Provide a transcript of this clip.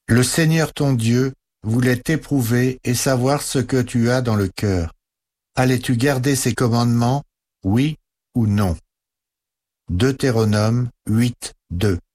Le Seigneur ton Dieu voulait t'éprouver et savoir ce que tu as dans le cœur. Allais-tu garder ses commandements, oui ou non? Deutéronome 8, 2.